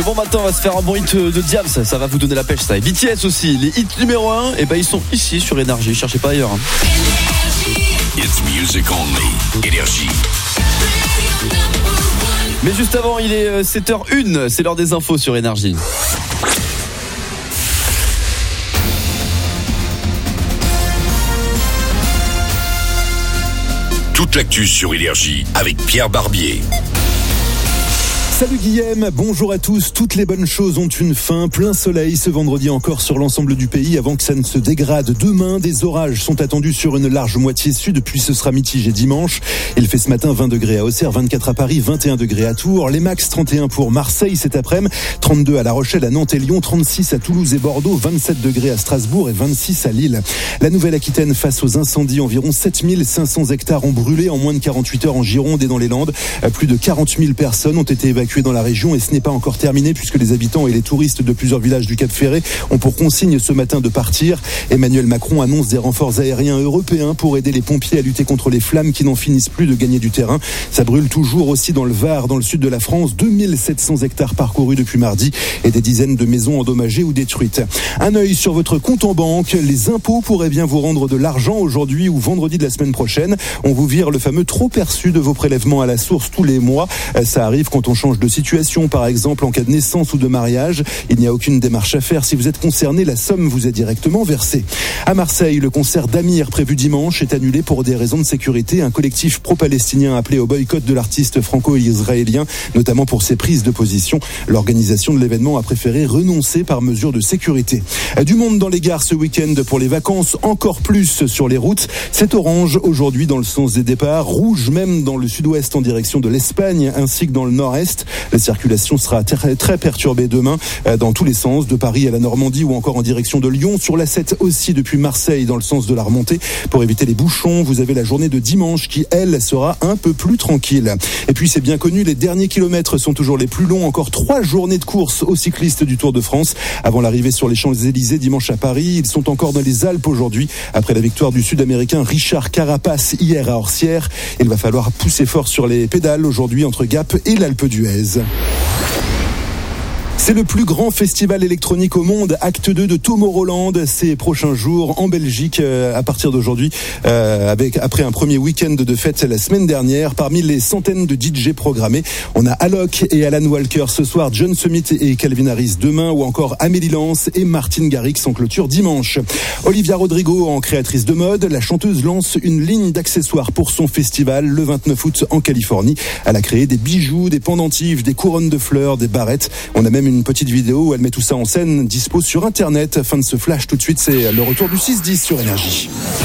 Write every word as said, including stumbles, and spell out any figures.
Bon matin, on va se faire un bon hit de Diams, ça va vous donner la pêche ça. Et B T S aussi, les hits numéro un, et ben ils sont ici sur Énergie, cherchez pas ailleurs. Hein. It's music only. Énergie. Mais juste avant, il est sept heures une, c'est l'heure des infos sur Énergie. Toute l'actu sur Énergie avec Pierre Barbier. Salut Guillaume, bonjour à tous. Toutes les bonnes choses ont une fin. Plein soleil ce vendredi encore sur l'ensemble du pays avant que ça ne se dégrade. Demain, des orages sont attendus sur une large moitié sud, puis ce sera mitigé dimanche. Il fait ce matin vingt degrés à Auxerre, vingt-quatre à Paris, vingt et un degrés à Tours. Les max trente et un pour Marseille cet après-midi, trente-deux à La Rochelle, à Nantes et Lyon, trente-six à Toulouse et Bordeaux, vingt-sept degrés à Strasbourg et vingt-six à Lille. La Nouvelle-Aquitaine face aux incendies, environ sept mille cinq cents hectares ont brûlé en moins de quarante-huit heures en Gironde et dans les Landes. Plus de quarante mille personnes ont été évacuées dans la région et ce n'est pas encore terminé puisque les habitants et les touristes de plusieurs villages du Cap Ferré ont pour consigne ce matin de partir. Emmanuel Macron annonce des renforts aériens européens pour aider les pompiers à lutter contre les flammes qui n'en finissent plus de gagner du terrain. Ça brûle toujours aussi dans le Var, dans le sud de la France, deux mille sept cents hectares parcourus depuis mardi et des dizaines de maisons endommagées ou détruites. Un œil sur votre compte en banque, les impôts pourraient bien vous rendre de l'argent aujourd'hui ou vendredi de la semaine prochaine. On vous vire le fameux trop perçu de vos prélèvements à la source tous les mois. Ça arrive quand on change de situation, par exemple en cas de naissance ou de mariage. Il n'y a aucune démarche à faire. Si vous êtes concerné, la somme vous est directement versée. À Marseille, le concert d'Amir prévu dimanche est annulé pour des raisons de sécurité. Un collectif pro-palestinien appelé au boycott de l'artiste franco-israélien, notamment pour ses prises de position. L'organisation de l'événement a préféré renoncer par mesure de sécurité. Du monde dans les gares ce week-end pour les vacances, encore plus sur les routes. C'est orange aujourd'hui dans le sens des départs, rouge même dans le sud-ouest en direction de l'Espagne ainsi que dans le nord-est. La circulation sera très, très perturbée demain dans tous les sens, de Paris à la Normandie ou encore en direction de Lyon. Sur l'A sept aussi depuis Marseille dans le sens de la remontée. Pour éviter les bouchons, vous avez la journée de dimanche qui, elle, sera un peu plus tranquille. Et puis c'est bien connu, les derniers kilomètres sont toujours les plus longs. Encore trois journées de course aux cyclistes du Tour de France. Avant l'arrivée sur les Champs-Élysées dimanche à Paris, ils sont encore dans les Alpes aujourd'hui. Après la victoire du Sud-Américain Richard Carapace hier à Orsières, il va falloir pousser fort sur les pédales aujourd'hui entre Gap et l'Alpe d'Huez. C'est le plus grand festival électronique au monde, acte deux de Tomorrowland, ces prochains jours en Belgique euh, à partir d'aujourd'hui, euh, avec après un premier week-end de fête la semaine dernière. Parmi les centaines de D J programmés, on a Alok et Alan Walker ce soir, John Summit et Calvin Harris demain, ou encore Amélie Lance et Martin Garrix en clôture dimanche. Olivia Rodrigo en créatrice de mode, la chanteuse lance une ligne d'accessoires pour son festival le vingt-neuf août en Californie. Elle a créé des bijoux, des pendentifs, des couronnes de fleurs, des barrettes. On a même une petite vidéo où elle met tout ça en scène, dispo sur internet. Fin de ce flash tout de suite, c'est le retour du six dix sur Énergie.